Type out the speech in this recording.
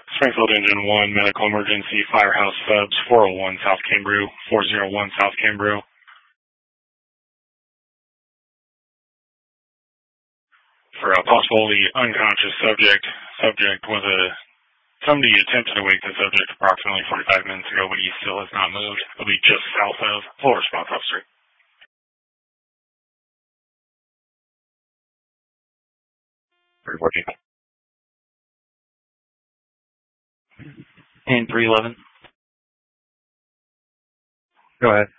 Springfield Engine 1, medical emergency, Firehouse Subs, 401 South Cambrew, 401 South Cambrew. For a possibly unconscious subject was somebody attempted to wake the subject approximately 45 minutes ago, but he still has not moved. He'll be just south of full response, officer. Reporting. And 311. Go ahead.